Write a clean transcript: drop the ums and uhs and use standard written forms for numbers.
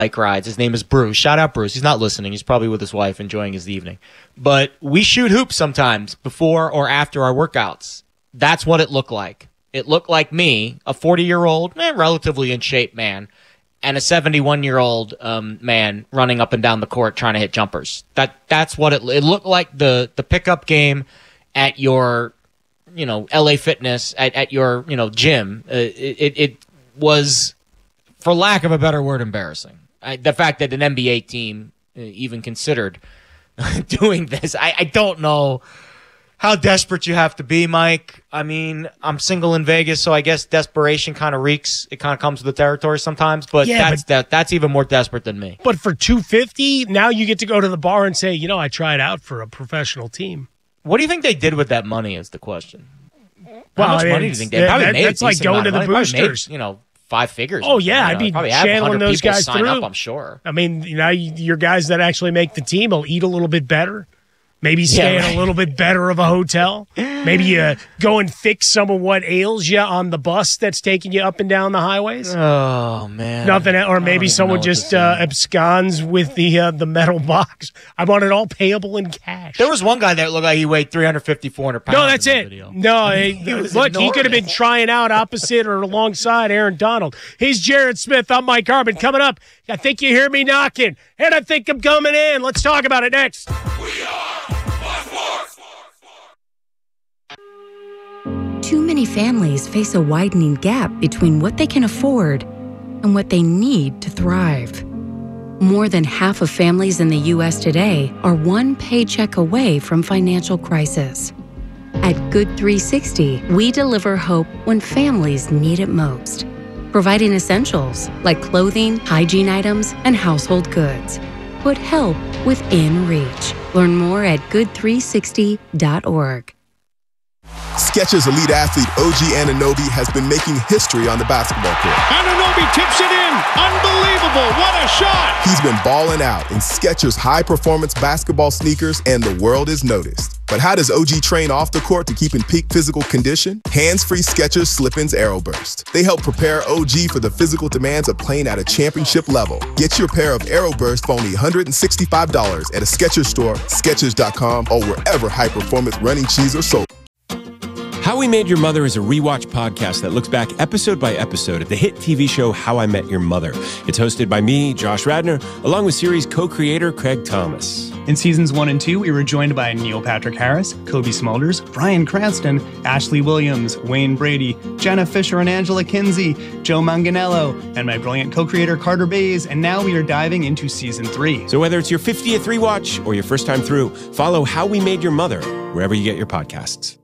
bike rides. His name is Bruce. Shout out Bruce. He's not listening. He's probably with his wife enjoying his evening. But we shoot hoops sometimes before or after our workouts. That's what it looked like. It looked like me, a 40-year-old, relatively in shape man, and a 71-year-old man running up and down the court trying to hit jumpers. That's what it looked like. The pickup game at your, LA Fitness at your, gym. It was, for lack of a better word, embarrassing. The fact that an NBA team even considered doing this, I don't know how desperate you have to be, Mike. I mean, I'm single in Vegas, so I guess desperation kind of reeks. It kind of comes with the territory sometimes, but that's even more desperate than me. But for $250, now you get to go to the bar and say, I tried out for a professional team. What do you think they did with that money is the question. Well, how much money do you think they probably made? That's like going to the boosters. Made, 5 figures. Oh, yeah. I'd be channeling those guys sign through. Up, I'm sure. I mean, your guys that actually make the team will eat a little bit better. Maybe stay in a little bit better of a hotel. Maybe you go and fix some of what ails you on the bus that's taking you up and down the highways. Oh, man. Nothing. Or maybe someone just absconds with the metal box. I want it all payable in cash. There was one guy that looked like he weighed 350, 400 pounds. No, that's it. Video. No, look, he could have been trying out opposite or alongside Aaron Donald. He's Jared Smith. I'm Mike Harmon. Coming up, I think you hear me knocking, and I think I'm coming in. Let's talk about it next. We are Sports. Too many families face a widening gap between what they can afford and what they need to thrive. More than half of families in the U.S. today are one paycheck away from financial crisis. At Good 360, we deliver hope when families need it most, providing essentials like clothing, hygiene items, and household goods. Put help within reach. Learn more at good360.org. Skechers elite athlete OG Anunoby has been making history on the basketball court. Anunoby tips it in. Unbelievable. What a shot. He's been balling out in Skechers high-performance basketball sneakers, and the world has noticed. But how does OG train off the court to keep in peak physical condition? Hands-free Skechers Slip-ins Aeroburst. They help prepare OG for the physical demands of playing at a championship level. Get your pair of Aeroburst for only $165 at a Skechers store, Skechers.com, or wherever high-performance running shoes are sold. How We Made Your Mother is a rewatch podcast that looks back episode by episode at the hit TV show How I Met Your Mother. It's hosted by me, Josh Radnor, along with series co-creator Craig Thomas. In seasons 1 and 2, we were joined by Neil Patrick Harris, Kobe Smulders, Bryan Cranston, Ashley Williams, Wayne Brady, Jenna Fisher and Angela Kinsey, Joe Manganiello, and my brilliant co-creator Carter Bays, and now we are diving into season 3. So whether it's your 50th rewatch or your first time through, follow How We Made Your Mother wherever you get your podcasts.